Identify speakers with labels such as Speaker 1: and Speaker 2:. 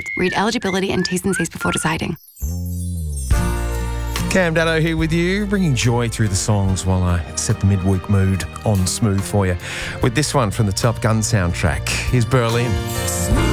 Speaker 1: Read eligibility and T's and C's before deciding.
Speaker 2: Cam Daddo here with you, bringing joy through the songs while I set the midweek mood on smooth for you. With this one from the Top Gun soundtrack, here's Berlin.